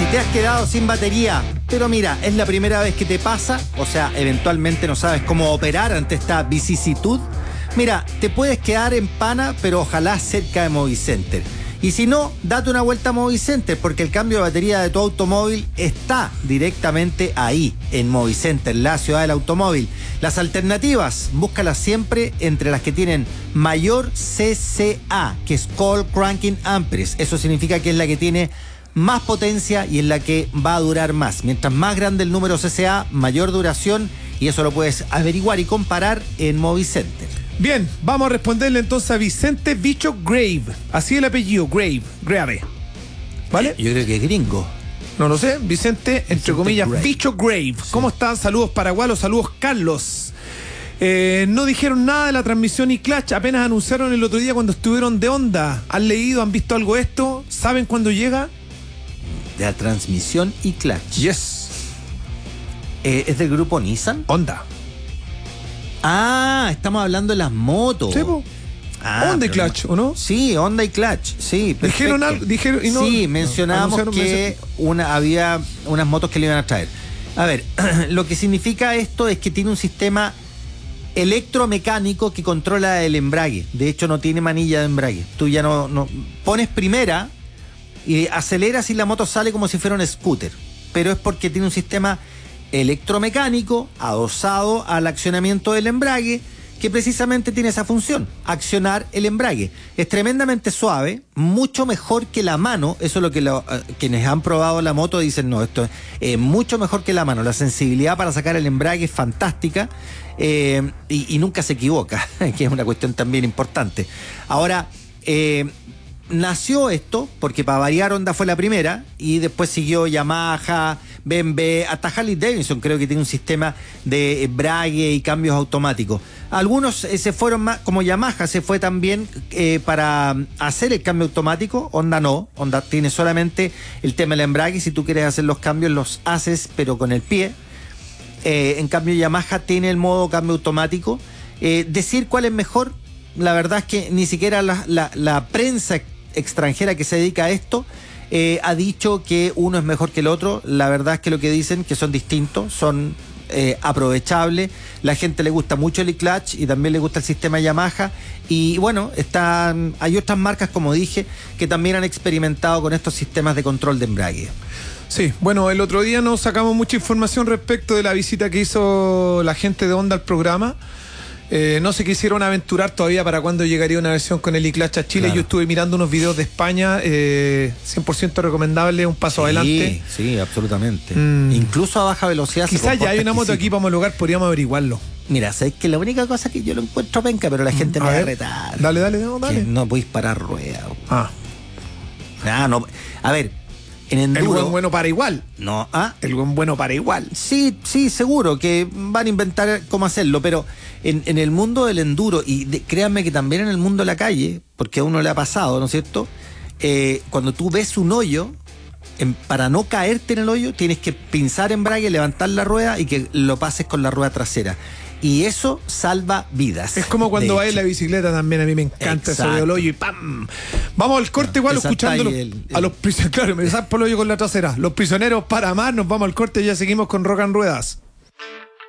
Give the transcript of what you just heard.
te has quedado sin batería, pero mira, es la primera vez que te pasa, o sea, eventualmente no sabes cómo operar ante esta vicisitud, mira, te puedes quedar en pana, pero ojalá cerca de Movicenter. Y si no, date una vuelta a Movicenter, porque el cambio de batería de tu automóvil está directamente ahí, en Movicenter, la ciudad del automóvil. Las alternativas, búscalas siempre entre las que tienen mayor CCA, que es Cold Cranking Amperes. Eso significa que es la que tiene más potencia y es la que va a durar más. Mientras más grande el número CCA, mayor duración, y eso lo puedes averiguar y comparar en Movicenter. Bien, vamos a responderle entonces a Vicente Bicho Grave. Así es el apellido, Grave. ¿Vale? Yo creo que es gringo. No lo sé, Vicente, entre comillas, Grave. Bicho Grave. Sí. ¿Cómo están? Saludos paraguayos, saludos Carlos. No dijeron nada de la transmisión y Clutch, apenas anunciaron el otro día cuando estuvieron de Honda. ¿Han leído, han visto algo de esto? ¿Saben cuándo llega? De la transmisión y Clutch. Yes. ¿Es del grupo Nissan? Honda. Ah, estamos hablando de las motos. Sí, Honda y Clutch, ¿o no? Sí, Honda y Clutch, sí. Perfecto. Dijeron algo, y no. Sí, mencionamos que había unas motos que le iban a traer. A ver, lo que significa esto es que tiene un sistema electromecánico que controla el embrague. De hecho, no tiene manilla de embrague. Tú ya no pones primera y aceleras y la moto sale como si fuera un scooter. Pero es porque tiene un sistema electromecánico adosado al accionamiento del embrague, que precisamente tiene esa función, accionar el embrague. Es tremendamente suave, mucho mejor que la mano. Eso es lo que quienes han probado la moto dicen, no, esto es mucho mejor que la mano. La sensibilidad para sacar el embrague es fantástica, y nunca se equivoca, que es una cuestión también importante. Ahora, nació esto porque para variar Honda fue la primera y después siguió Yamaha, BMW, hasta Harley Davidson creo que tiene un sistema de embrague y cambios automáticos. Algunos se fueron más, como Yamaha se fue también para hacer el cambio automático. Honda no, Honda tiene solamente el tema del embrague. Si tú quieres hacer los cambios los haces pero con el pie. En cambio Yamaha tiene el modo cambio automático. Decir cuál es mejor, la verdad es que ni siquiera la prensa extranjera que se dedica a esto ha dicho que uno es mejor que el otro. La verdad es que lo que dicen que son distintos, son aprovechables. La gente le gusta mucho el e-clutch y también le gusta el sistema Yamaha. Y bueno, hay otras marcas, como dije, que también han experimentado con estos sistemas de control de embrague. Sí, bueno, el otro día nos sacamos mucha información respecto de la visita que hizo la gente de Honda al programa. No se quisieron aventurar todavía para cuándo llegaría una versión con el e-clutch a Chile. Claro. Yo estuve mirando unos videos de España, 100% recomendable, un paso adelante. Sí, absolutamente. Incluso a baja velocidad. Quizás ya hay una moto aquí para homologar, podríamos averiguarlo. Mira, sabes que la única cosa que yo lo encuentro penca, pero la gente me va a retar. Dale. Que no podéis parar ruedas. No. A ver, en enduro. El buen bueno para igual. No, el buen bueno para igual. Sí, seguro que van a inventar cómo hacerlo, pero en el mundo del enduro, y créanme que también en el mundo de la calle, porque a uno le ha pasado, ¿no es cierto? Cuando tú ves un hoyo, para no caerte en el hoyo, tienes que pinzar embrague, levantar la rueda y que lo pases con la rueda trasera. Y eso salva vidas. Es como cuando vas en la bicicleta también, a mí me encanta. Exacto. Eso de el hoyo y ¡pam! Vamos al corte igual, escuchando a los prisioneros. Claro, me salgo por el hoyo con la trasera. Los prisioneros para más, nos vamos al corte y ya seguimos con Rock and Ruedas.